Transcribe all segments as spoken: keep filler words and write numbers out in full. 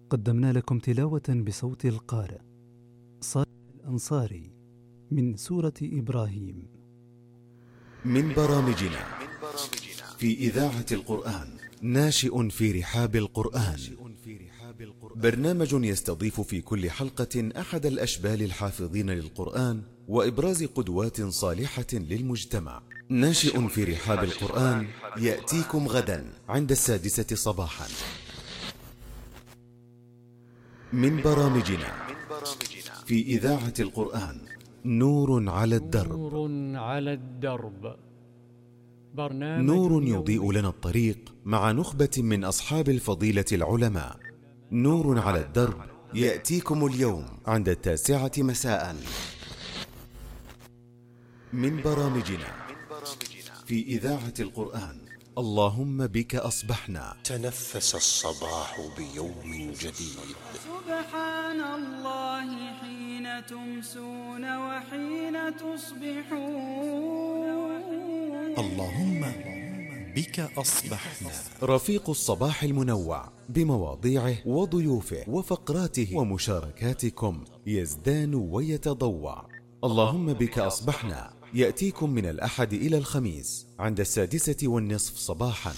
قدمنا لكم تلاوة بصوت القارئ صالح الأنصاري من سورة إبراهيم. من برامجنا في إذاعة القرآن ناشئ في رحاب القرآن، برنامج يستضيف في كل حلقة أحد الأشبال الحافظين للقرآن وإبراز قدوات صالحة للمجتمع. ناشئ في رحاب القرآن يأتيكم غدا عند السادسة صباحا. من برامجنا في إذاعة القرآن نور على الدرب. نور على الدرب، برنامج نور يضيء لنا الطريق مع نخبة من أصحاب الفضيلة العلماء. نور على الدرب يأتيكم اليوم عند التاسعة مساء. من برامجنا في إذاعة القرآن اللهم بك أصبحنا. تنفس الصباح بيوم جديد. سبحان الله حين تمسون وحين تصبحون. اللهم بك أصبحنا. رفيق الصباح المنوع بمواضيعه وضيوفه وفقراته ومشاركاتكم يزدان ويتضوع. اللهم بك أصبحنا يأتيكم من الأحد إلى الخميس عند السادسة والنصف صباحا.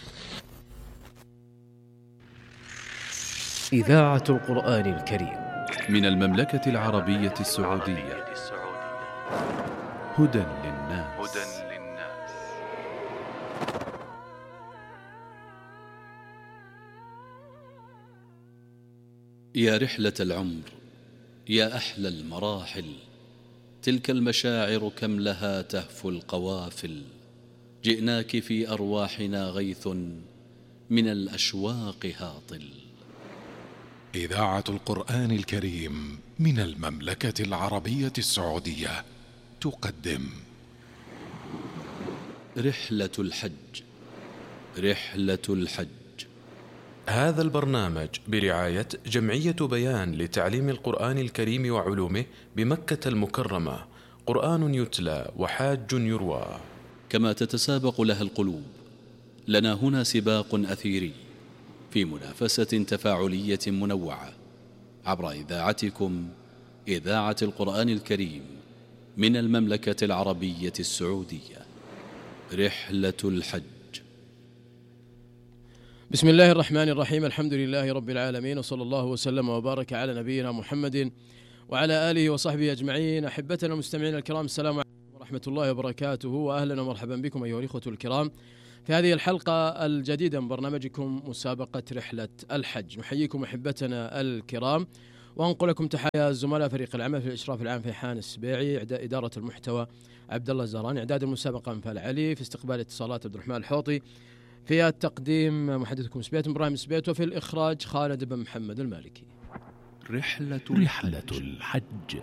إذاعة القرآن الكريم من المملكة العربية السعودية. هدى للناس. يا رحلة العمر، يا أحلى المراحل، تلك المشاعر كم لها تهفو القوافل. جئناك في أرواحنا غيث من الأشواق هاطل. إذاعة القرآن الكريم من المملكة العربية السعودية تقدم رحلة الحج. رحلة الحج. هذا البرنامج برعاية جمعية بيان لتعليم القرآن الكريم وعلومه بمكة المكرمة. قرآن يتلى وحاج يروى. كما تتسابق لها القلوب، لنا هنا سباق أثيري في منافسة تفاعلية منوعة عبر إذاعتكم إذاعة القرآن الكريم من المملكة العربية السعودية. رحلة الحج. بسم الله الرحمن الرحيم. الحمد لله رب العالمين، وصلى الله وسلم وبارك على نبينا محمد وعلى آله وصحبه أجمعين. أحبتنا المستمعين الكرام، السلام عليكم ورحمة الله وبركاته، وأهلا ومرحبا بكم أيها الإخوة الكرام في هذه الحلقة الجديدة من برنامجكم مسابقة رحلة الحج. نحييكم أحبتنا الكرام وأنقل لكم تحايا الزملاء فريق العمل في الإشراف العام فيحان السبيعي، إدارة المحتوى عبد الله الزهراني، إعداد المسابقة أنفال علي، في استقبال اتصالات عبد الرحمن الحوطي، في التقديم محدثكم سبيت إبراهيم سبيت، وفي الإخراج خالد بن محمد المالكي. رحلة رحلة الحج.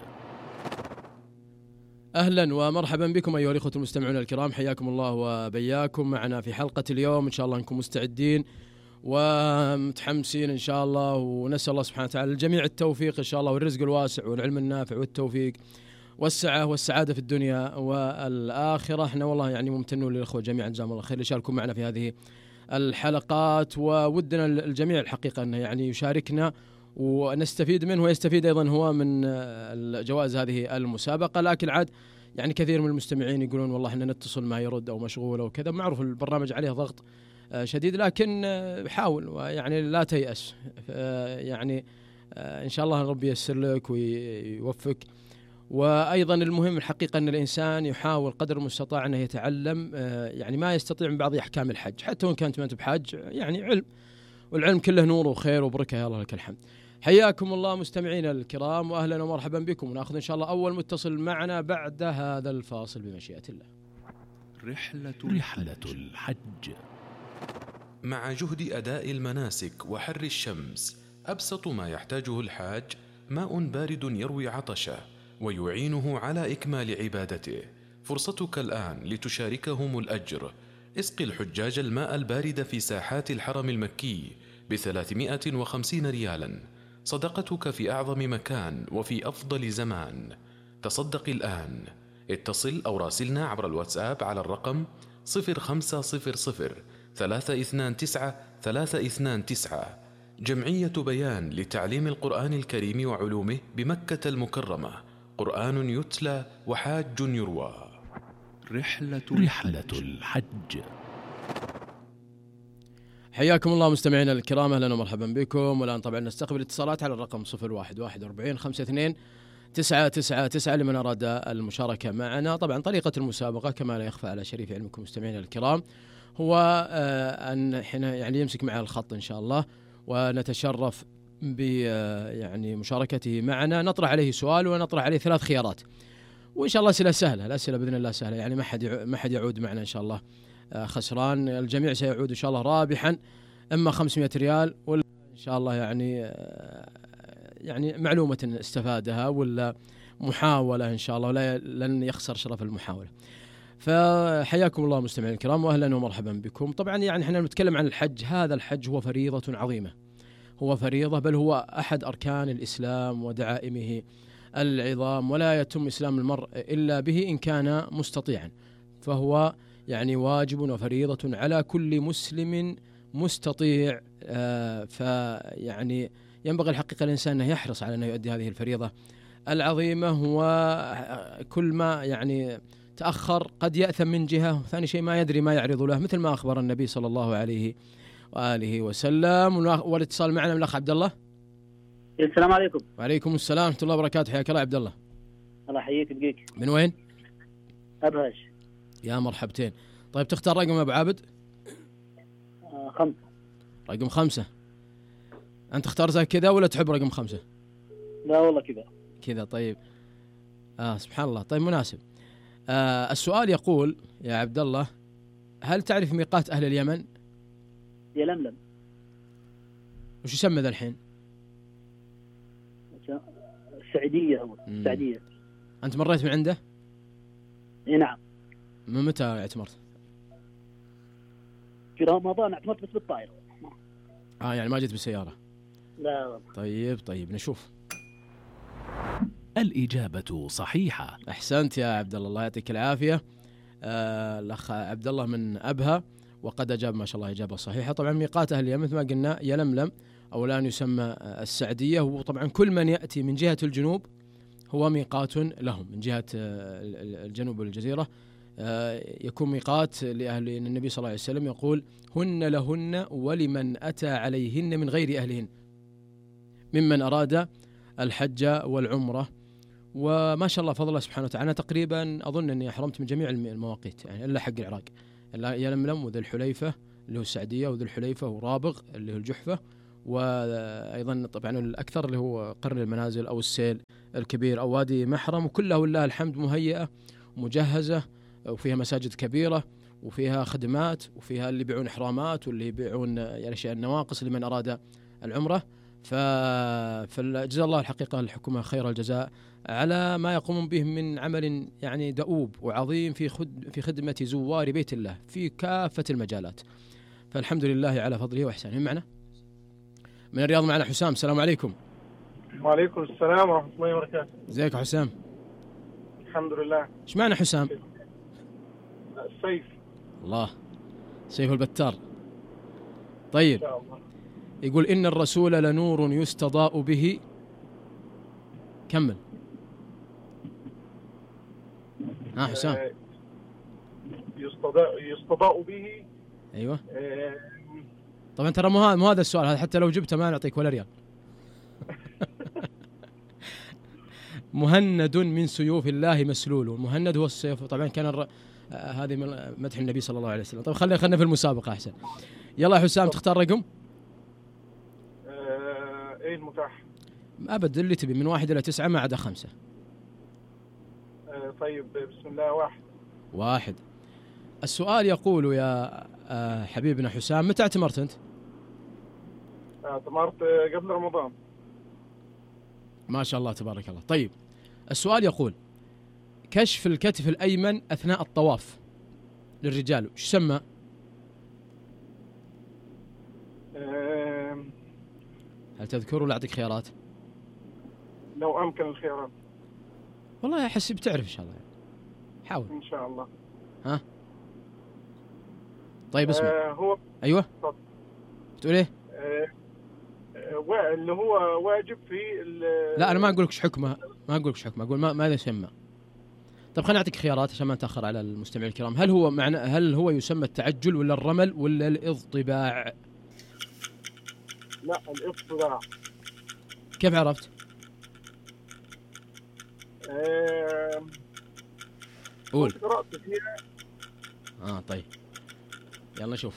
أهلا ومرحبا بكم أيها الأخوة المستمعون الكرام، حياكم الله وبياكم معنا في حلقة اليوم. إن شاء الله نكون مستعدين ومتحمسين إن شاء الله، ونسأل الله سبحانه وتعالى الجميع التوفيق إن شاء الله، والرزق الواسع والعلم النافع والتوفيق والسعة والسعادة في الدنيا والآخرة. احنا والله يعني ممتنون للأخوة جميعا جزاهم الله خير يشاركون معنا في هذه الحلقات، وودنا الجميع الحقيقة أنه يعني يشاركنا ونستفيد منه ويستفيد أيضا هو من جوائز هذه المسابقة. لكن عاد يعني كثير من المستمعين يقولون والله احنا نتصل ما يرد أو مشغول أو كذا، معروف البرنامج عليه ضغط شديد، لكن حاول ويعني لا تيأس، يعني إن شاء الله ربي ييسر لك ويوفق. وأيضا المهم الحقيقة أن الإنسان يحاول قدر المستطاع أنه يتعلم يعني ما يستطيع من بعض أحكام الحج، حتى وإن كانت ما أنت بحج، يعني علم، والعلم كله نور وخير وبركة، يا الله لك الحمد. حياكم الله مستمعينا الكرام وأهلا ومرحبا بكم، ونأخذ إن شاء الله أول متصل معنا بعد هذا الفاصل بمشيئة الله. رحلة, رحلة الحج. مع جهد أداء المناسك وحر الشمس، أبسط ما يحتاجه الحاج ماء بارد يروي عطشه ويعينه على إكمال عبادته. فرصتك الآن لتشاركهم الأجر. اسقي الحجاج الماء البارد في ساحات الحرم المكي بثلاثمائة وخمسين ريالا. صدقتك في أعظم مكان وفي أفضل زمان. تصدق الآن. اتصل أو راسلنا عبر الواتساب على الرقم صفر خمسة صفر صفر ثلاثة اثنان تسعة ثلاثة اثنان تسعة. جمعية بيان لتعليم القرآن الكريم وعلومه بمكة المكرمة، قرآن يتلى وحاج يروى. رحلة رحلة الحج. حياكم الله مستمعينا الكرام، اهلا ومرحبا بكم. والان طبعا نستقبل اتصالات على الرقم صفر واحد واحد أربعين خمسة اثنين تسعة تسعة تسعة لمن اراد المشاركه معنا. طبعا طريقه المسابقه كما لا يخفى على شريف علمكم مستمعينا الكرام هو ان حين يعني يمسك معه الخط ان شاء الله ونتشرف ب يعني مشاركته معنا، نطرح عليه سؤال ونطرح عليه ثلاث خيارات، وان شاء الله اسئله سهله، الاسئله باذن الله سهله، يعني ما حد ما حد يعود معنا ان شاء الله خسران، الجميع سيعود ان شاء الله رابحا، اما خمسمائة ريال ولا ان شاء الله يعني يعني معلومه استفادها ولا محاوله ان شاء الله، ولا لن يخسر شرف المحاوله. فحياكم الله مستمعينا الكرام واهلا ومرحبا بكم. طبعا يعني احنا نتكلم عن الحج، هذا الحج هو فريضه عظيمه، هو فريضه بل هو احد اركان الاسلام ودعائمه العظام، ولا يتم اسلام المرء الا به ان كان مستطيعا، فهو يعني واجب وفريضة على كل مسلم مستطيع. آه فيعني ينبغي الحقيقة الإنسان أنه يحرص على أنه يؤدي هذه الفريضة العظيمة، وكل ما يعني تأخر قد يأثم من جهة، ثاني شيء ما يدري ما يعرض له، مثل ما أخبر النبي صلى الله عليه وآله وسلم. والاتصال معنا من الأخ عبد الله. السلام عليكم. وعليكم السلام ورحمة الله وبركاته، حياك الله عبد الله. الله يحييك بقيك. من وين؟ أبهج. يا مرحبتين. طيب تختار رقم يا أبو عابد؟ آه خمسة. رقم خمسة. أنت اخترتها كذا ولا تحب رقم خمسة؟ لا والله كذا. كذا طيب. آه سبحان الله. طيب مناسب. آه السؤال يقول يا عبد الله، هل تعرف ميقات أهل اليمن؟ يلملم. وش يسمى ذا الحين؟ السعودية هو السعودية. أنت مريت من عنده؟ إيه نعم. من متى اعتمرت؟ في رمضان اعتمرت بس بالطائرة. اه يعني ما جيت بالسيارة؟ لا. طيب طيب نشوف. الإجابة صحيحة. أحسنت يا عبد الله، الله يعطيك العافية. آه الأخ عبد الله من أبها وقد أجاب ما شاء الله إجابة صحيحة. طبعا ميقات أهل اليمن مثل ما قلنا يلملم أو الآن يسمى السعدية، وطبعا كل من يأتي من جهة الجنوب هو ميقات لهم، من جهة الجنوب والجزيرة يكون ميقات لأهل النبي صلى الله عليه وسلم، يقول هن لهن ولمن أتى عليهن من غير أهلهن ممن أراد الحج والعمرة. وما شاء الله فضل الله سبحانه وتعالى، تقريبا أظن أني أحرمت من جميع المواقيت يعني إلا حق العراق، يلملم وذي الحليفة اللي هو السعدية وذي الحليفة ورابغ اللي هو الجحفة، وأيضا طبعا الأكثر اللي هو قرن المنازل أو السيل الكبير أو وادي محرم، وكلها والله الحمد مهيئة ومجهزة، وفيها مساجد كبيرة وفيها خدمات وفيها اللي يبيعون إحرامات واللي يبيعون يعني أشياء النواقص لمن أراد العمرة. فجزا الله الحقيقة الحكومة خير الجزاء على ما يقومون به من عمل يعني دؤوب وعظيم في خد في خدمة زوار بيت الله في كافة المجالات، فالحمد لله على فضله وإحسانه. معنا من الرياض معنا حسام. السلام عليكم. وعليكم السلام ورحمة الله وبركاته. ازيك حسام؟ الحمد لله. ايش معنى حسام؟ السيف. الله، سيف البتار. طيب إن شاء الله. يقول إن الرسول لنور يستضاء به، كمل. ها حسام. يستضاء يستضاء به. ايوه. طبعا ترى مو هذا السؤال هذا، حتى لو جبته ما نعطيك ولا ريال. مهند من سيوف الله مسلول. مهند هو السيف، طبعا كان الر... آه هذه من مدح النبي صلى الله عليه وسلم. طيب خلينا خلينا في المسابقة أحسن. يلا حسام تختار رقم. آه ايه المتاح؟ أبد اللي تبي من واحد إلى تسعة ما عدا خمسة. آه طيب بسم الله. واحد. واحد. السؤال يقول يا آه حبيبنا حسام، متى اعتمرت أنت؟ اعتمرت قبل رمضان. ما شاء الله تبارك الله. طيب السؤال يقول كشف الكتف الأيمن أثناء الطواف للرجال وش يسمى؟ أه هل تذكر ولا أعطيك خيارات؟ لو أمكن الخيارات. والله أحس بتعرف إن شاء الله، حاول إن شاء الله. ها طيب اسمع. أه هو أيوة طب. بتقول إيه؟ أه وا- اللي هو واجب في ال- لا أنا ما أقول لك حكمه، ما أقول لك حكمه، أقول ما ماذا يسمى. طب خليني أعطيك خيارات عشان ما نتأخر على المستمعين الكرام. هل هو معنى هل هو يسمى التعجل ولا الرمل ولا الاضطباع؟ لا الاضطباع. كيف عرفت؟ آه، قول. قرأت فيها. آه طيب يلا نشوف.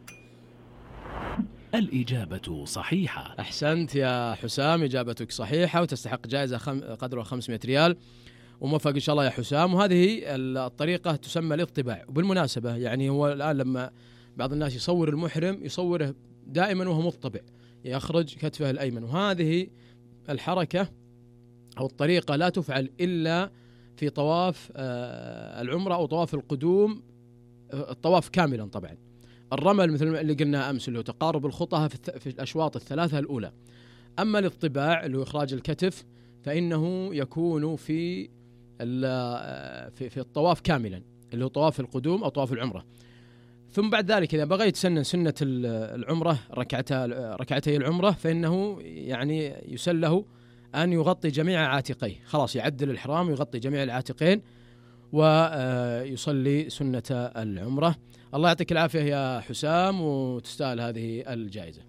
الإجابة صحيحة. أحسنت يا حسام، إجابتك صحيحة وتستحق جائزة خم... قدرها خمسمائة ريال، وموفق إن شاء الله يا حسام. وهذه الطريقة تسمى الاطباع. وبالمناسبة يعني هو الآن لما بعض الناس يصور المحرم يصوره دائما وهو مطبع، يخرج كتفه الأيمن، وهذه الحركة أو الطريقة لا تفعل إلا في طواف العمرة أو طواف القدوم، الطواف كاملا طبعا. الرمل مثل اللي قلنا أمس اللي هو تقارب الخطى في الأشواط الثلاثة الأولى. أما الاطباع اللي هو إخراج الكتف فإنه يكون في في في الطواف كاملا اللي هو طواف القدوم أو طواف العمرة. ثم بعد ذلك إذا بغى يتسنن سنة العمرة ركعتي ركعتي العمرة فإنه يعني يسن له أن يغطي جميع عاتقيه، خلاص يعدل الإحرام ويغطي جميع العاتقين ويصلي سنة العمرة. الله يعطيك العافية يا حسام وتستاهل هذه الجائزة.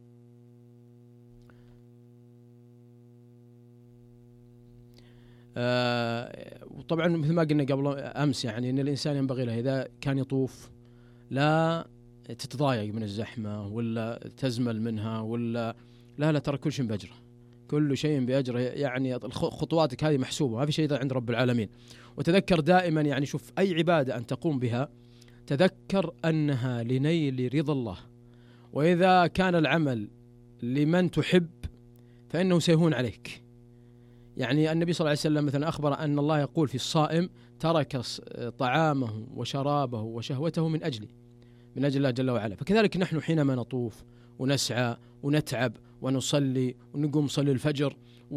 آه وطبعا مثل ما قلنا قبل أمس يعني أن الإنسان ينبغي له إذا كان يطوف لا تتضايق من الزحمة ولا تزمل منها ولا لا لا ترى كل شيء بأجره، كل شيء بأجره، يعني خطواتك هذه محسوبة، ما في شيء عند رب العالمين. وتذكر دائما يعني شوف أي عبادة أن تقوم بها تذكر أنها لنيل رضا الله، وإذا كان العمل لمن تحب فإنه سيهون عليك. يعني النبي صلى الله عليه وسلم مثلا أخبر أن الله يقول في الصائم ترك طعامه وشرابه وشهوته من أجلي، من أجل الله جل وعلا. فكذلك نحن حينما نطوف ونسعى ونتعب ونصلي ونقوم نصلي الفجر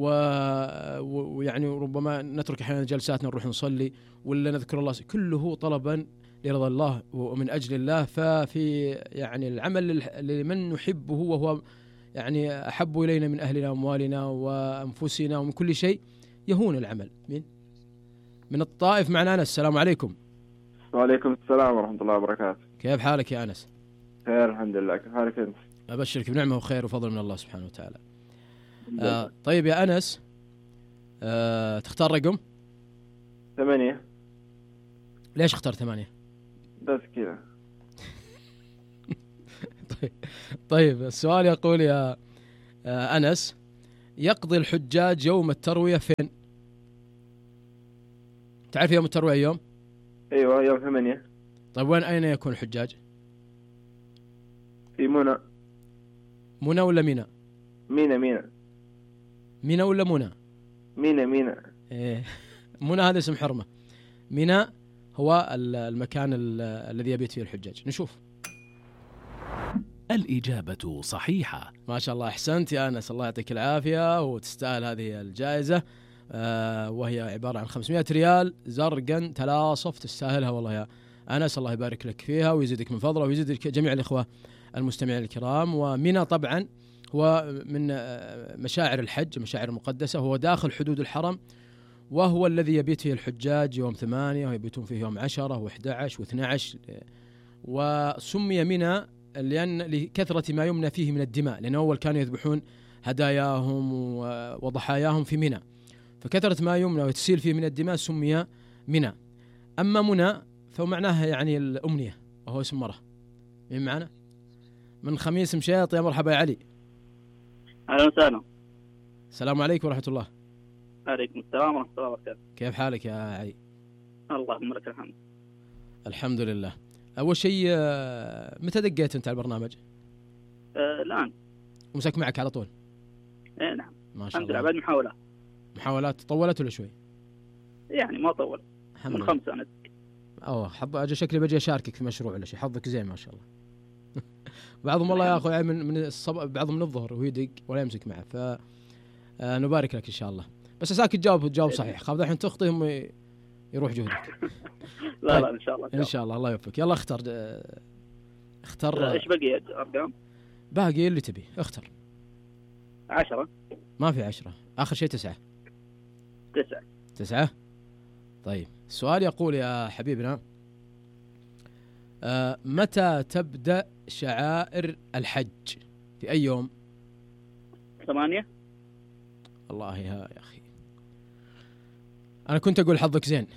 ويعني ربما نترك أحيانا جلساتنا نروح نصلي ولا نذكر الله، كله طلبا لرضا الله ومن أجل الله. ففي يعني العمل لمن نحبه وهو يعني أحب إلينا من أهلنا وأموالنا وأنفسنا ومن كل شيء يهون العمل. من من الطائف معنا أنس. السلام عليكم. وعليكم السلام ورحمة الله وبركاته. كيف حالك يا أنس؟ خير الحمد لله، كيف حالك أنت؟ أبشرك بنعمة وخير وفضل من الله سبحانه وتعالى. آه طيب يا أنس، آه تختار رقم؟ ثمانية. ليش اختار ثمانية؟ بس كذا. طيب. طيب السؤال يقول يا آه أنس، يقضي الحجاج يوم التروية فين؟ تعرف يوم التروية يوم؟ أيوة يوم ثمانية. طيب وين أين يكون الحجاج؟ في منى. منى ولا مينا؟ مينا مينا. مينا ولا منى؟ مينا مينا. إيه منى هذا اسم حرمة، مينا هو المكان الذي يبيت فيه الحجاج. نشوف. الإجابة صحيحة. ما شاء الله، أحسنت يا أنس، الله يعطيك العافية وتستاهل هذه الجائزة، آه وهي عبارة عن خمسمائة ريال زرقا تلاصف، تستاهلها والله يا أنس، الله يبارك لك فيها ويزيدك من فضله ويزيدك جميع الإخوة المستمعين الكرام. ومنى طبعا هو من مشاعر الحج، مشاعر المقدسة، هو داخل حدود الحرم، وهو الذي يبيت فيه الحجاج يوم ثمانية ويبيتون فيه يوم عشرة وإحدى عشر واثنى عشر. وسمي منى لأن لكثرة ما يمنى فيه من الدماء، لأن أول كانوا يذبحون هداياهم وضحاياهم في منى، فكثرة ما يمنى ويتسيل فيه من الدماء سمي منى. أما منى فمعناها يعني الأمنية وهو اسم مرة. من معنا؟ من خميس مشيط. يا مرحبا يا علي. أهلا وسهلا. السلام عليكم ورحمة الله. عليكم السلام ورحمة الله وبركاته. كيف حالك يا علي؟ اللهم لك الحمد. الحمد لله. أول شيء متى دقيت أنت على البرنامج؟ أه الآن. ومسك معك على طول؟ إيه نعم. ما شاء الله. الله. بعد محاولات. محاولات طولت ولا شوي؟ يعني ما طول. من خمس سنوات. أوه حظ أجي شكلي بجي أشاركك في مشروع ولا شيء، حظك زين ما شاء الله. بعضهم والله يا أخوي من من الصبح، بعضهم من الظهر وهو يدق ولا يمسك معه، فنبارك لك إن شاء الله. بس أساك تجاوب تجاوب صحيح، خاف الحين تخطي هم يروح جهدك. لا طيب. لا إن شاء الله. إن شاء الله الله يوفقك. يلا اختر اختر. إيش بقي أرقام؟ باقي اللي تبي اختر. عشرة. ما في عشرة، آخر شيء تسعة. تسعة. تسعة. طيب السؤال يقول يا حبيبنا آه متى تبدأ شعائر الحج؟ في أي يوم؟ ثمانية. الله يا أخي، أنا كنت أقول حظك زين.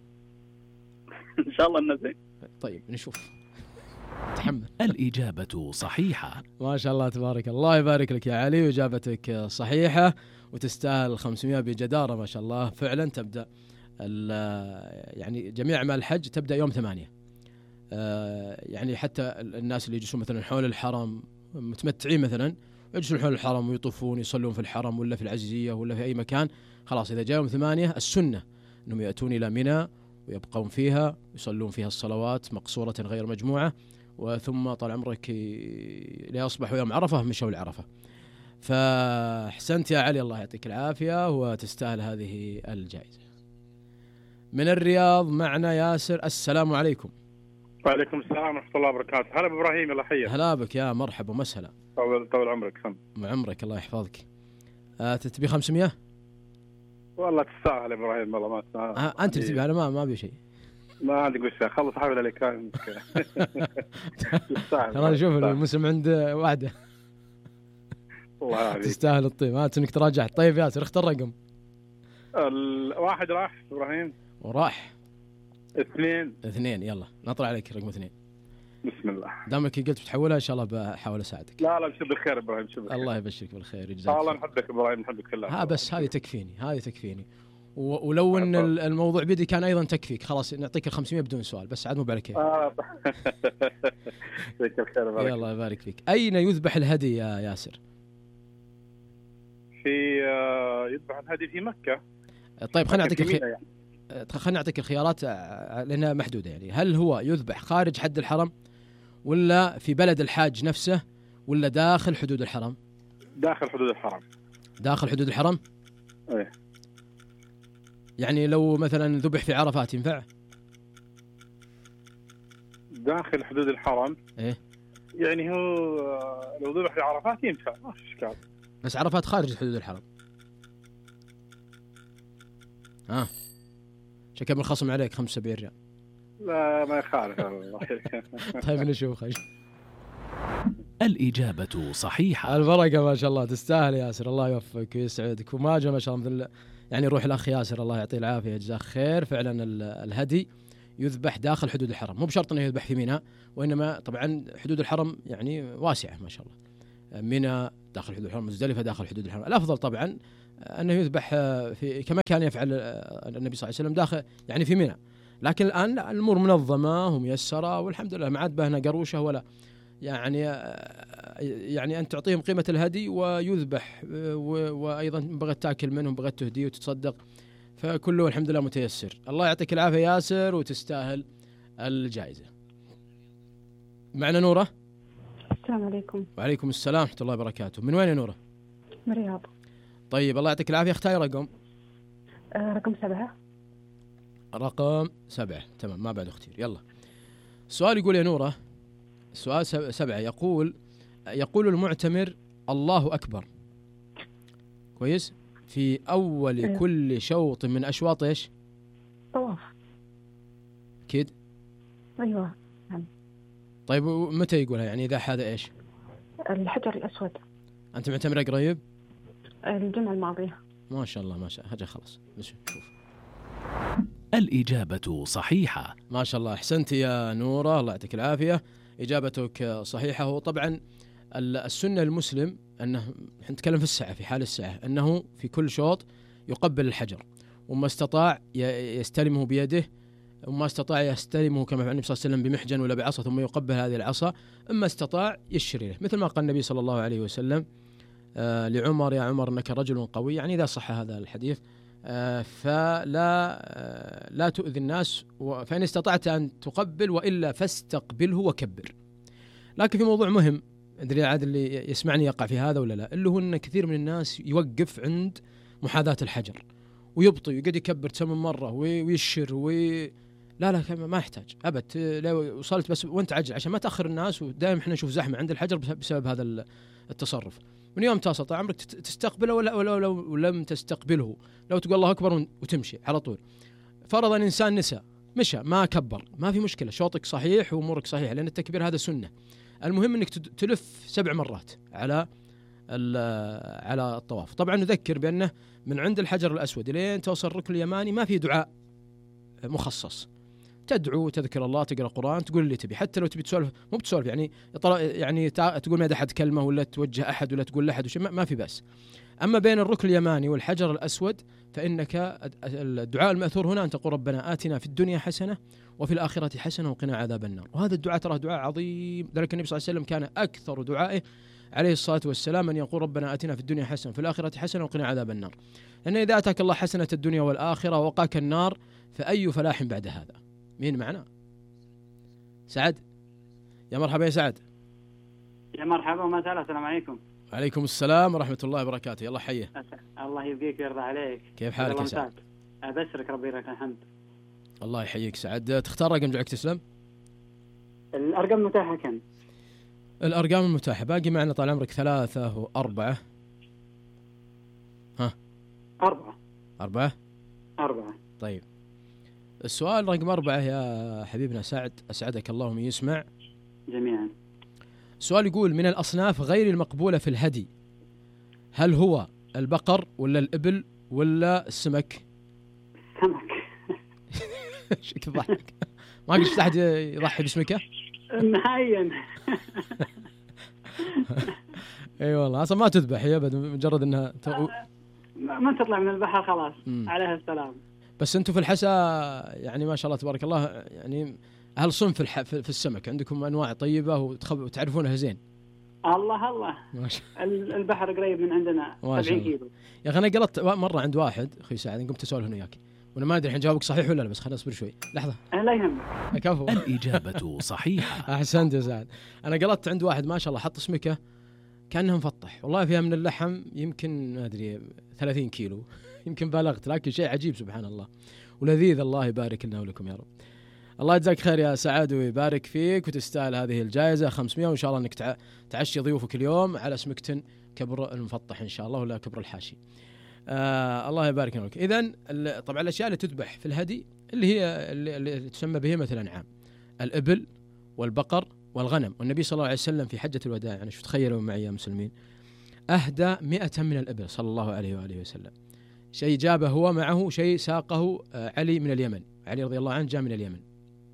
إن شاء الله إنه زين. طيب نشوف. تحمل. الإجابة صحيحة. ما شاء الله تبارك الله، يبارك لك يا علي، وإجابتك صحيحة وتستاهل خمسمائة بجدارة ما شاء الله. فعلا تبدأ يعني جميع أعمال الحج تبدأ يوم ثمانية. يعني حتى الناس اللي يجلسون مثلا حول الحرم متمتعين مثلا يجلسون حول الحرم ويطوفون يصلون في الحرم ولا في العزيزية ولا في أي مكان، خلاص إذا جاء يوم ثمانية السنة أنهم يأتون إلى منى ويبقون فيها يصلون فيها الصلوات مقصورة غير مجموعة، وثم طال عمرك ليصبحوا يوم عرفة مشوا العرفة. فاحسنت يا علي، الله يعطيك العافية وتستاهل هذه الجائزة. من الرياض معنا ياسر، السلام عليكم. وعليكم السلام ورحمة الله وبركاته. هلا بإبراهيم، الله يحييك. هلا بك يا مرحبا ومسهلا. طول طول عمرك. سم عمرك الله يحفظك. آه تتبي خمسمائة؟ والله تستاهل إبراهيم، والله ما تستاهل. آه أنت تبي، أنا ما ما أبي شيء. ما عندك وش خلص حاول عليك. تستاهل. ترى شوف المسلم عند وعده. الله يعافيك. تستاهل الطيب، ما انك تراجعت. طيب ياسر اختار رقم. الواحد راح إبراهيم. وراح. اثنين. اثنين، يلا نطلع عليك رقم اثنين. بسم الله. دامك قلت بتحولها ان شاء الله بحاول اساعدك. لا لا بشر بالخير ابراهيم، بشر بالخير. الله يبشرك بالخير يجزاك. الله نحبك ابراهيم، نحبك في الله. ها بس هذه تكفيني، هذه تكفيني. ولو ان الموضوع بيدي كان ايضا تكفيك، خلاص نعطيك ال خمسمائة بدون سؤال، بس عاد مو على كيف. اه يجزاك الخير ابراهيم. يلا يبارك فيك. اين يذبح الهدي يا ياسر؟ في آه يذبح الهدي في مكة. طيب خلينا نعطيك الخي... يعني. خلينا نعطيك الخيارات لأنها محدودة يعني. هل هو يذبح خارج حد الحرم، ولا في بلد الحاج نفسه، ولا داخل حدود الحرم؟ داخل حدود الحرم. داخل حدود الحرم؟ ايه. يعني لو مثلا ذبح في عرفات ينفع؟ داخل حدود الحرم. ايه. يعني هو لو ذبح في عرفات ينفع، ما في اشكال. بس عرفات خارج حدود الحرم. ها. شكل بالخصم عليك خمسة وسبعين ريال. لا ما يخالف. طيب نشوف خير. الإجابة صحيحة. البركة ما شاء الله، تستاهل ياسر، الله يوفقك ويسعدك. وما جاء ما شاء الله مثل يعني روح الأخ ياسر الله يعطيه العافية جزاه خير. فعلا الهدي يذبح داخل حدود الحرم، مو بشرط أنه يذبح في منى، وإنما طبعا حدود الحرم يعني واسعة ما شاء الله. منى داخل حدود الحرم، مزدلفة داخل حدود الحرم. الأفضل طبعا أنه يذبح في كما كان يفعل النبي صلى الله عليه وسلم داخل يعني في منى. لكن الآن الأمور منظمة وميسرة والحمد لله، ما عاد بهنا قروشة ولا يعني يعني أن تعطيهم قيمة الهدي ويذبح، وأيضا بغت تأكل منهم بغت تهديه وتتصدق، فكله الحمد لله متيسر. الله يعطيك العافية ياسر وتستاهل الجائزة. معنا نورة. السلام عليكم. وعليكم السلام ورحمة الله وبركاته. من وين يا نورة؟ من الرياض. طيب الله يعطيك العافية، اختاري رقم. آه رقم سبعة. رقم سبعة، تمام ما بعد اختير. يلا السؤال يقول يا نورة، السؤال سبعة يقول يقول المعتمر الله أكبر كويس في أول أيوة. كل شوط من أشواط إيش؟ طواف. أكيد. أيوة نعم. طيب متى يقولها يعني إذا هذا إيش؟ الحجر الأسود. أنت معتمر قريب؟ الجمعة الماضية. ما شاء الله ما شاء الله. هجا خلاص نشوف. الإجابة صحيحة. ما شاء الله أحسنت يا نورة، الله يعطيك العافية، إجابتك صحيحة. وطبعا السنة المسلم أنه نتكلم في السعة، في حال السعة أنه في كل شوط يقبل الحجر، وما استطاع يستلمه بيده، وما استطاع يستلمه كما فعل النبي صلى الله عليه وسلم بمحجن ولا بعصا ثم يقبل هذه العصا، أما استطاع يشر له، مثل ما قال النبي صلى الله عليه وسلم آه لعمر يا عمر إنك رجل قوي، يعني إذا صح هذا الحديث آه فلا آه لا تؤذي الناس، فإن استطعت أن تقبل وإلا فاستقبله وكبر. لكن في موضوع مهم أدري عاد اللي يسمعني يقع في هذا ولا لا، اللي هو أن كثير من الناس يوقف عند محاذاة الحجر ويبطي ويقعد يكبر ثمان مرة ويشر وي... لا لا ما يحتاج أبد، لو وصلت بس وانت عجل عشان ما تأخر الناس، ودائما احنا نشوف زحمة عند الحجر بسبب هذا التصرف. من يوم تصل طال عمرك تستقبله ولا ولا لو لم تستقبله، لو تقول الله أكبر وتمشي على طول. فرضا إنسان نسى مشى ما كبر ما في مشكلة، شوطك صحيح وأمورك صحيحة لأن التكبير هذا سنة. المهم أنك تلف سبع مرات على على الطواف. طبعا نذكر بأنه من عند الحجر الأسود لين توصل الركن اليماني ما في دعاء مخصص، تدعو تذكر الله تقرأ قرآن تقول اللي تبي، حتى لو تبي تسولف مو بتسولف يعني يعني تقول ما أحد كلمة ولا توجه أحد ولا تقول لأحد وشيء ما في بس. أما بين الركن اليماني والحجر الأسود فإنك الدعاء المأثور هنا أن تقول ربنا آتنا في الدنيا حسنة وفي الآخرة حسنة وقنا عذاب النار. وهذا الدعاء ترى دعاء عظيم، ذلك النبي صلى الله عليه وسلم كان أكثر دعائه عليه الصلاة والسلام أن يقول ربنا آتنا في الدنيا حسنة وفي الآخرة حسنة وقنا عذاب النار، لأن إذا أتاك الله حسنة الدنيا والآخرة ووقاك النار فأي فلاح بعد هذا. مين معنا؟ سعد، يا مرحبا يا سعد. يا مرحبا ومساء السلام عليكم. وعليكم السلام ورحمة الله وبركاته. يلا حيه. الله يبقيك ويرضى عليك. كيف حالك يا سعد؟ أبشرك ربي لك الحمد. الله يحييك سعد. تختار رقم دعك تسلم؟ الأرقام المتاحة كم؟ الأرقام المتاحة باقي معنا طال عمرك ثلاثة وأربعة. ها؟ أربعة. أربعة؟ أربعة. طيب السؤال رقم أربعة يا حبيبنا سعد أسعدك الله من يسمع جميعا. السؤال يقول من الأصناف غير المقبولة في الهدي هل هو البقر ولا الإبل ولا السمك؟ السمك. ايش تضحك؟ ما قلت أحد يضحي باسمك؟ نهائيا. اي والله اصلا ما تذبح هي ابد مجرد انها تو... ما تطلع من البحر خلاص م. عليها السلام. بس انتم في الحسا يعني ما شاء الله تبارك الله يعني اهل صنف في, الح... في السمك عندكم انواع طيبه وتخب... وتعرفونها زين. الله الله البحر قريب من عندنا سبعين كيلو. يا اخي انا قلت مره عند واحد اخوي سعد قمت اسولف انا وياك وانا ما ادري الحين جوابك صحيح ولا لا، بس خلينا نصبر شوي لحظه. لا يهمك. كفو. الاجابه صحيحه. احسنت يا سعد. انا قلت عند واحد ما شاء الله حط سمكه كانها مفطح والله فيها من اللحم يمكن ما ادري ثلاثين كيلو يمكن بالغت لكن شيء عجيب سبحان الله ولذيذ. الله يبارك لنا ولكم يا رب. الله يجزاك خير يا سعد ويبارك فيك وتستاهل هذه الجائزه خمسمائة وان شاء الله انك تعشي ضيوفك اليوم على سمكه كبر المفطح ان شاء الله ولا كبر الحاشي. آه الله يبارك لك. اذا طبعا الاشياء اللي تذبح في الهدي اللي هي اللي, اللي تسمى بهيمه الانعام الابل والبقر والغنم. والنبي صلى الله عليه وسلم في حجة الوداع يعني شو تخيلوا معي يا مسلمين أهدى مئة من الإبل صلى الله عليه وآله وسلم. شيء جابه هو معه شيء ساقه علي من اليمن، علي رضي الله عنه جاء من اليمن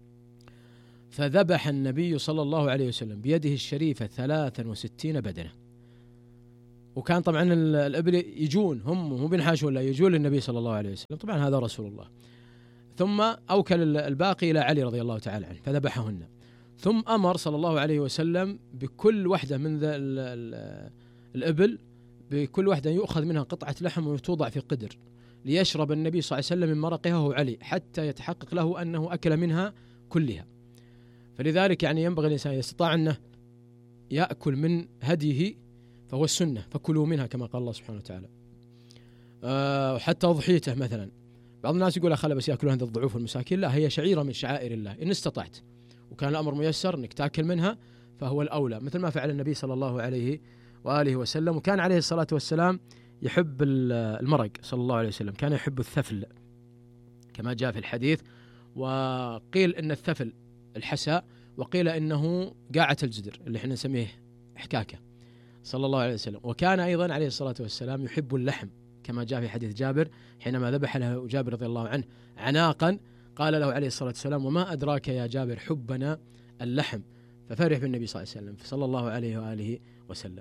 فذبح النبي صلى الله عليه وسلم بيده الشريفة ثلاثا وستين بدنة. وكان طبعا الإبل يجون هم مو بنحاش ولا يجون للنبي صلى الله عليه وسلم طبعا هذا رسول الله. ثم أوكل الباقي إلى علي رضي الله تعالى عنه فذبحهن. ثم أمر صلى الله عليه وسلم بكل واحدة من ذا الإبل بكل واحدة يؤخذ منها قطعة لحم وتوضع في قدر ليشرب النبي صلى الله عليه وسلم من مرقها هو علي حتى يتحقق له أنه أكل منها كلها. فلذلك يعني ينبغي الإنسان إذا استطاع أنه يأكل من هديه فهو السنة فكلوا منها كما قال الله سبحانه وتعالى. أه حتى أضحيته مثلا بعض الناس يقول أخلا بس يأكلوا عند الضعوف والمساكين، لا هي شعيرة من شعائر الله إن استطعت وكان الأمر ميسر أنك تأكل منها فهو الأولى مثل ما فعل النبي صلى الله عليه وآله وسلم. وكان عليه الصلاة والسلام يحب المرق صلى الله عليه وسلم كان يحب الثفل كما جاء في الحديث. وقيل إن الثفل الحساء وقيل إنه قاعة الجدر اللي احنا نسميه حكاكة صلى الله عليه وسلم. وكان أيضا عليه الصلاة والسلام يحب اللحم كما جاء في حديث جابر حينما ذبح له جابر رضي الله عنه عناقا قال له عليه الصلاة والسلام وما أدراك يا جابر حبنا اللحم ففرح بالنبي صلى الله عليه وسلم صلى الله عليه وآله وسلم.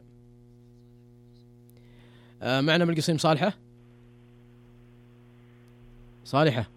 آه معنا من القصيم صالحة صالحة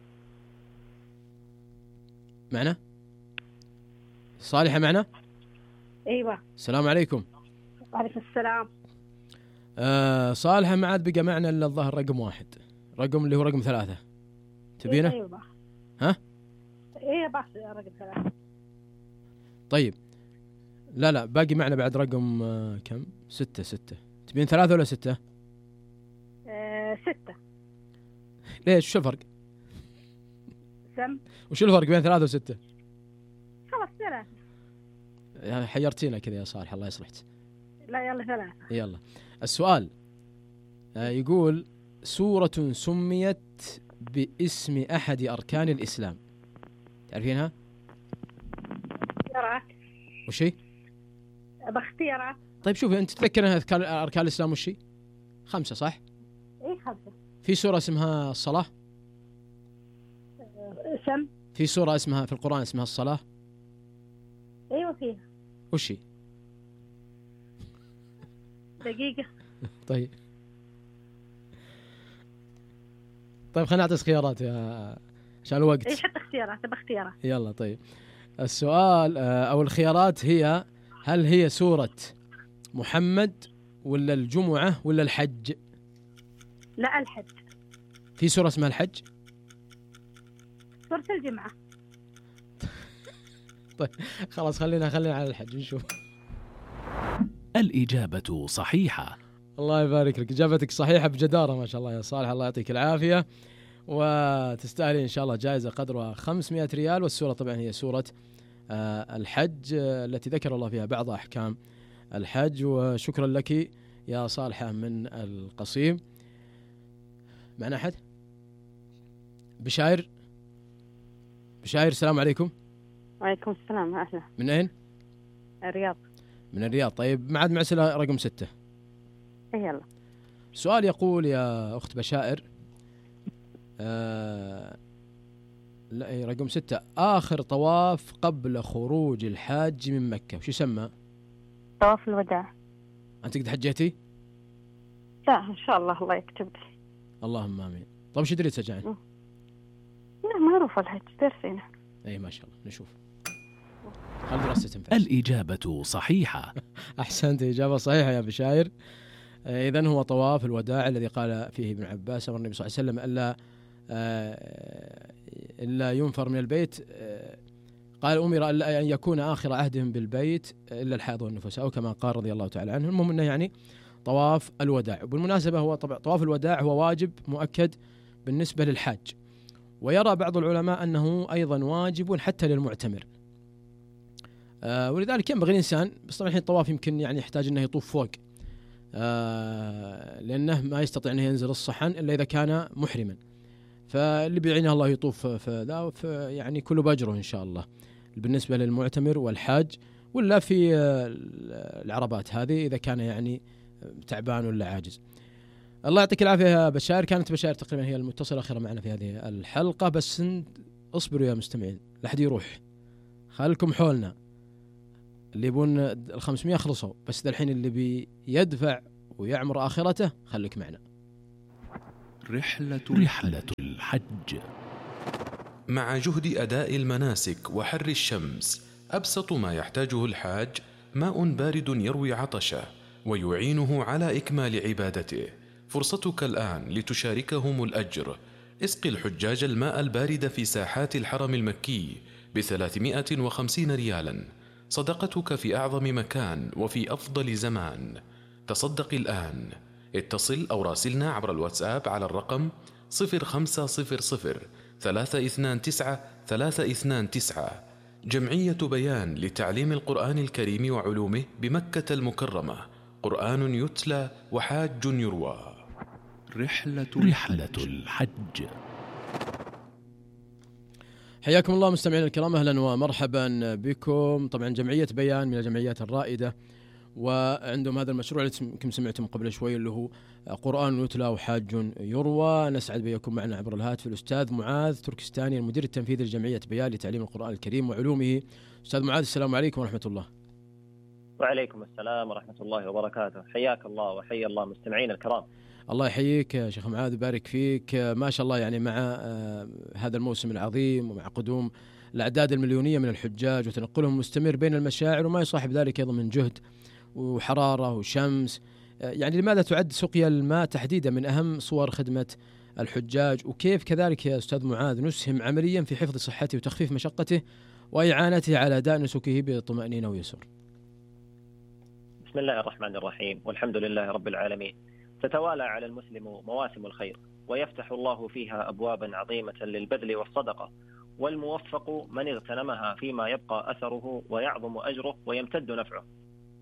معنا صالحة معنا. أيوة السلام عليكم. وعليكم السلام. آه صالحة ما عاد بقى معنا إلا الظاهر رقم واحد رقم اللي هو رقم ثلاثة تبينه؟ أيوة. ها؟ إيه بس رقم ثلاثة. طيب لا لا باقي معنا بعد رقم آه كم؟ ستة ستة تبين ثلاثة ولا ستة؟ آه ستة. ليش وش الفرق؟ سم وش الفرق بين ثلاثة وستة؟ خلاص ثلاثة. يعني حيرتينا كذا يا صالح الله يصلحك. لا يلا ثلاثة. يلا السؤال آه يقول سورة سميت باسم أحد أركان الإسلام، تعرفينها؟ اختيارات. وش هي؟ باختيارات. طيب شوفي أنت تتذكرين أركان الإسلام وش هي؟ خمسة صح؟ إيه خمسة. في سورة اسمها الصلاة؟ اسم. في سورة اسمها في القرآن اسمها الصلاة؟ أيوة فيها. وش هي؟ دقيقة. طيب طيب خلينا نعطي خيارات يا عشان الوقت. ايش حط اختيارات باختيارات. يلا طيب السؤال او الخيارات هي هل هي سورة محمد ولا الجمعة ولا الحج؟ لا الحج. في سورة اسمها الحج؟ سورة الجمعة. طيب خلاص خلينا خلينا على الحج نشوف. الإجابة صحيحة. الله يبارك لك، إجابتك صحيحة بجدارة ما شاء الله يا صالح، الله يعطيك العافية، وتستاهلين إن شاء الله جائزة قدرها خمسمائة ريال. والسورة طبعا هي سورة الحج التي ذكر الله فيها بعض أحكام الحج. وشكرا لك يا صالحة من القصيم. معنا أحد؟ بشاير. بشاير السلام عليكم. وعليكم السلام. أهلا. من أين؟ الرياض. من الرياض. طيب معاد معسلة رقم ستة. إيه يلا. سؤال يقول يا أخت بشائر آه لا إيه رقم ستة، آخر طواف قبل خروج الحاج من مكة وش يسمى؟ طواف الوداع. أنت قد حجيتي؟ لا إن شاء الله الله يكتب لي. اللهم آمين. طيب وش دريت سجعان؟ لا معروف الحج درسينا. أي ما شاء الله نشوف. خل دراسة تنفع. الإجابة صحيحة. أحسنت، إجابة صحيحة يا بشاير. إذن هو طواف الوداع الذي قال فيه ابن عباس أمر النبي صلى الله عليه وسلم ألا إلا ينفر من البيت، قال أمر أن يكون آخر عهدهم بالبيت إلا الحائض والنفساء أو كما قال رضي الله تعالى عنه. المهم أنه يعني طواف الوداع. وبالمناسبة هو طبعا طواف الوداع هو واجب مؤكد بالنسبة للحاج، ويرى بعض العلماء أنه أيضا واجب حتى للمعتمر. آه ولذلك ينبغي الإنسان، بس طبعا الحين الطواف يمكن يعني يحتاج أنه يطوف فوق آه لأنه ما يستطيع أنه ينزل الصحن إلا إذا كان محرما، فاللي بيعينه الله يطوف في ذا يعني كله بأجره إن شاء الله بالنسبة للمعتمر والحاج، ولا في العربات هذه إذا كان يعني تعبان ولا عاجز. الله يعطيك العافية يا بشار. كانت بشار تقريبا هي المتصلة أخيرا معنا في هذه الحلقة، بس اصبروا يا مستمعين لا حد يروح، خلكم حولنا. اللي يبون الخمسمية خلصوا، بس ذا الحين اللي بيدفع ويعمر آخرته خليك معنا. رحلة رحلة الحج. مع جهد أداء المناسك وحر الشمس، أبسط ما يحتاجه الحاج ماء بارد يروي عطشه ويعينه على إكمال عبادته. فرصتك الآن لتشاركهم الأجر. اسق الحجاج الماء البارد في ساحات الحرم المكي بثلاثمائة وخمسين ريالا، صدقتك في أعظم مكان وفي أفضل زمان. تصدق الآن. اتصل أو راسلنا عبر الواتساب على الرقم صفر خمسة صفر صفر ثلاثة اثنان تسعة ثلاثة اثنان تسعة. جمعية بيان لتعليم القرآن الكريم وعلومه بمكة المكرمة. قرآن يتلى وحاج يروى. رحلة رحلة الحج. حياكم الله مستمعينا الكرام، أهلا ومرحبا بكم. طبعا جمعية بيان من الجمعيات الرائدة، وعندهم هذا المشروع اللي كم سمعتم قبل شوي اللي هو قرآن يتلى وحاج يروى. نسعد بيكم معنا عبر الهاتف الأستاذ معاذ تركستاني المدير التنفيذي لجمعية بيان لتعليم القرآن الكريم وعلومه. أستاذ معاذ السلام عليكم ورحمة الله. وعليكم السلام ورحمة الله وبركاته. حياك الله وحيا الله مستمعين الكرام. الله يحييك يا شيخ معاذ ويبارك فيك. ما شاء الله يعني مع هذا الموسم العظيم ومع قدوم الأعداد المليونية من الحجاج وتنقلهم مستمر بين المشاعر وما يصاحب ذلك أيضا من جهد وحرارة وشمس، يعني لماذا تعد سقيا الماء تحديدا من أهم صور خدمة الحجاج؟ وكيف كذلك يا أستاذ معاذ نسهم عمليا في حفظ صحته وتخفيف مشقته وإعانته على أداء نسكه بطمأنينة ويسر؟ بسم الله الرحمن الرحيم، والحمد لله رب العالمين. تتوالى على المسلم مواسم الخير، ويفتح الله فيها أبوابا عظيمة للبذل والصدقة، والموفق من اغتنمها فيما يبقى أثره ويعظم أجره ويمتد نفعه.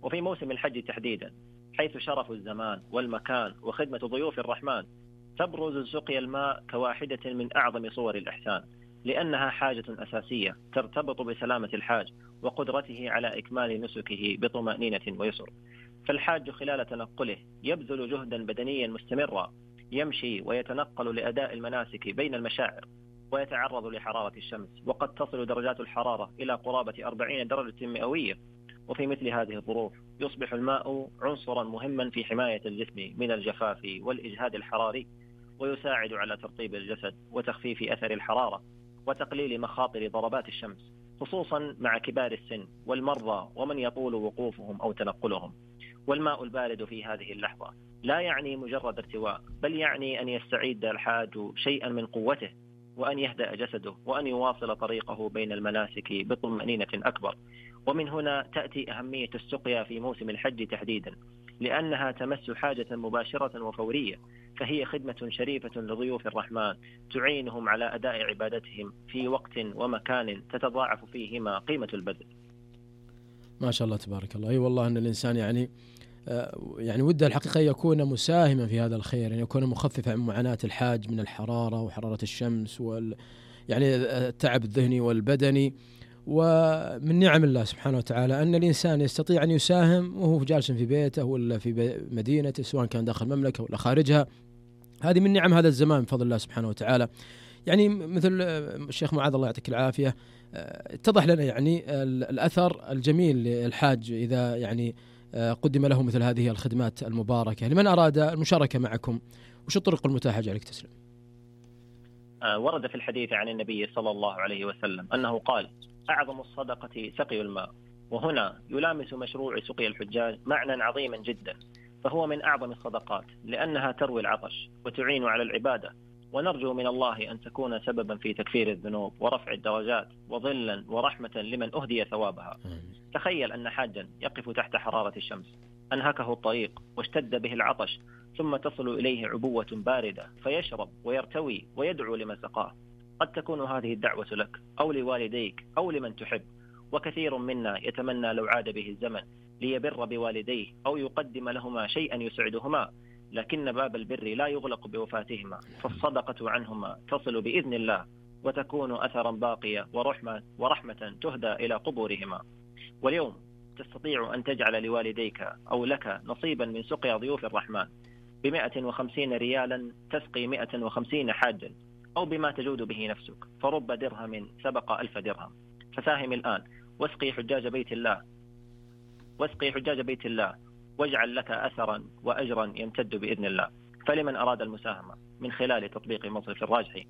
وفي موسم الحج تحديدا، حيث شرف الزمان والمكان وخدمة ضيوف الرحمن، تبرز سقي الماء كواحدة من أعظم صور الإحسان، لأنها حاجة أساسية ترتبط بسلامة الحاج وقدرته على إكمال نسكه بطمأنينة ويسر. فالحاج خلال تنقله يبذل جهدا بدنيا مستمرا، يمشي ويتنقل لأداء المناسك بين المشاعر، ويتعرض لحرارة الشمس، وقد تصل درجات الحرارة إلى قرابة أربعين درجة مئوية. وفي مثل هذه الظروف يصبح الماء عنصرا مهما في حماية الجسم من الجفاف والإجهاد الحراري، ويساعد على ترطيب الجسد وتخفيف أثر الحرارة وتقليل مخاطر ضربات الشمس، خصوصا مع كبار السن والمرضى ومن يطول وقوفهم أو تنقلهم. والماء البارد في هذه اللحظة لا يعني مجرد ارتواء، بل يعني أن يستعيد الحاج شيئا من قوته، وأن يهدأ جسده، وأن يواصل طريقه بين المناسك بطمأنينة أكبر. ومن هنا تأتي أهمية السقيا في موسم الحج تحديدا، لأنها تمس حاجة مباشرة وفورية، فهي خدمة شريفة لضيوف الرحمن تعينهم على أداء عبادتهم في وقت ومكان تتضاعف فيهما قيمة البذل. ما شاء الله تبارك الله. أي أيوة والله أن الإنسان يعني يعني وده الحقيقة يكون مساهما في هذا الخير، يعني يكون مخففا عن معاناة الحاج من الحرارة وحرارة الشمس وال يعني التعب الذهني والبدني. ومن نعم الله سبحانه وتعالى أن الإنسان يستطيع أن يساهم وهو جالس في بيته ولا في مدينته، سواء كان داخل المملكة ولا خارجها. هذه من نعم هذا الزمان بفضل الله سبحانه وتعالى. يعني مثل الشيخ معاذ الله يعطيك العافية اتضح لنا يعني الأثر الجميل للحاج إذا يعني قدم له مثل هذه الخدمات المباركة. لمن أراد المشاركة معكم وش الطرق المتاحة عليك تسلم؟ ورد في الحديث عن النبي صلى الله عليه وسلم أنه قال: أعظم الصدقة سقي الماء. وهنا يلامس مشروع سقي الحجاج معنى عظيما جدا، فهو من أعظم الصدقات لأنها تروي العطش وتعين على العبادة، ونرجو من الله أن تكون سببا في تكفير الذنوب ورفع الدرجات وظلا ورحمة لمن أهدي ثوابها. تخيل أن حاجا يقف تحت حرارة الشمس، أنهكه الطريق واشتد به العطش، ثم تصل إليه عبوة باردة فيشرب ويرتوي ويدعو لمن سقاه. قد تكون هذه الدعوة لك أو لوالديك أو لمن تحب، وكثير منا يتمنى لو عاد به الزمن ليبر بوالديه أو يقدم لهما شيئا يسعدهما، لكن باب البر لا يغلق بوفاتهما، فالصدقة عنهما تصل بإذن الله وتكون أثرا باقيا ورحمة, ورحمة تهدى إلى قبورهما. واليوم تستطيع أن تجعل لوالديك أو لك نصيبا من سقيا ضيوف الرحمن بمائة وخمسين ريالا تسقي مائة وخمسين حاجا، أو بما تجود به نفسك، فرب درهم سبق ألف درهم. فساهم الآن واسقي حجاج بيت الله واسقي حجاج بيت الله واجعل لك أثرا وأجرا يمتد بإذن الله. فلمن أراد المساهمة من خلال تطبيق مصرف الراجحي